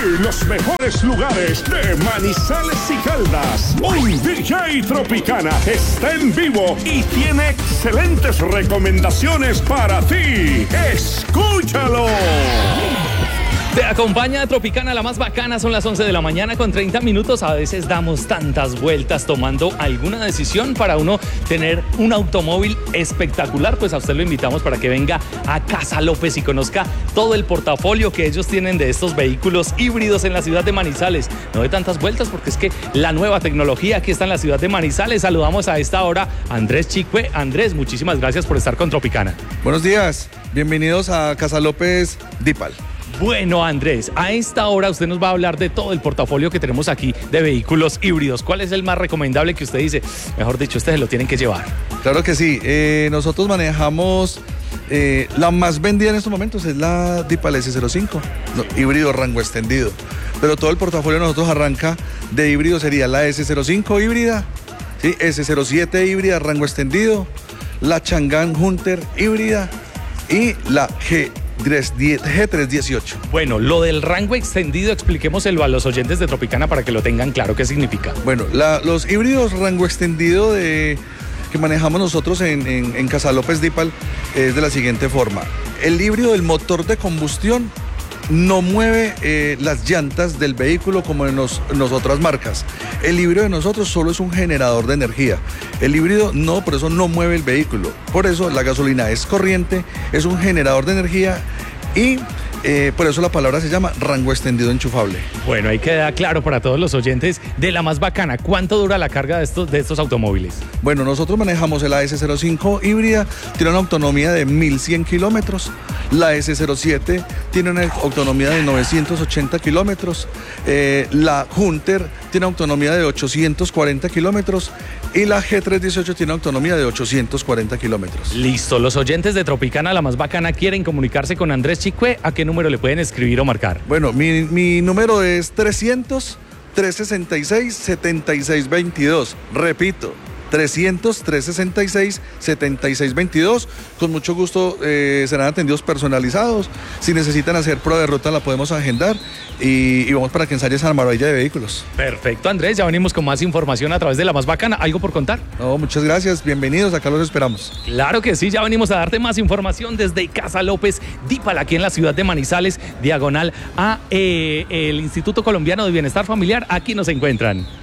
los mejores lugares de Manizales y Caldas. Hoy DJ Tropicana está en vivo y tiene excelentes recomendaciones para ti. ¡Escúchalo! Te acompaña Tropicana, la más bacana. Son las 11 de la mañana con 30 minutos. A veces damos tantas vueltas tomando alguna decisión para uno tener un automóvil espectacular. Pues a usted lo invitamos para que venga a Casa López y conozca todo el portafolio que ellos tienen de estos vehículos híbridos en la ciudad de Manizales. No de tantas vueltas, porque es que la nueva tecnología aquí está en la ciudad de Manizales. Saludamos a esta hora a Andrés Chicue. Andrés, muchísimas gracias por estar con Tropicana. Buenos días, bienvenidos a Casa López Dipal. Bueno, Andrés, a esta hora usted nos va a hablar de todo el portafolio que tenemos aquí de vehículos híbridos. ¿Cuál es el más recomendable que usted dice? Mejor dicho, ustedes lo tienen que llevar. Claro que sí, nosotros manejamos, la más vendida en estos momentos es la Dipal S05, híbrido rango extendido. Pero todo el portafolio de nosotros arranca de híbrido, sería la S05 híbrida, ¿sí? S07 híbrida rango extendido, la Chang'an Hunter híbrida y la G318. Bueno, lo del rango extendido, expliquémoselo a los oyentes de Tropicana para que lo tengan claro. ¿Qué significa? Bueno, los híbridos rango extendido que manejamos nosotros en Casa López Dipal es de la siguiente forma. El híbrido del motor de combustión no mueve las llantas del vehículo como en otras marcas. El híbrido de nosotros solo es un generador de energía. El híbrido no, por eso no mueve el vehículo. Por eso la gasolina es corriente, es un generador de energía y por eso la palabra se llama rango extendido enchufable. Bueno, ahí queda claro para todos los oyentes de la más bacana. ¿Cuánto dura la carga de estos automóviles? Bueno, nosotros manejamos el S05 híbrida, tiene una autonomía de 1100 kilómetros. La S07 tiene una autonomía de 980 kilómetros. La Hunter tiene autonomía de 840 kilómetros. Y la G318 tiene autonomía de 840 kilómetros. Listo, los oyentes de Tropicana, la más bacana, quieren comunicarse con Andrés Chicue. ¿A qué número le pueden escribir o marcar? Bueno, mi número es 300-366-7622. Repito, 300-366-7622. Con mucho gusto serán atendidos personalizados. Si necesitan hacer prueba de ruta la podemos agendar y vamos para que ensayes a la maravilla de vehículos. Perfecto, Andrés, ya venimos con más información a través de la más bacana. ¿Algo por contar? No, muchas gracias, bienvenidos, acá los esperamos. Claro que sí, ya venimos a darte más información desde Casa López Dipal, aquí en la ciudad de Manizales, diagonal a el Instituto Colombiano de Bienestar Familiar. Aquí nos encuentran.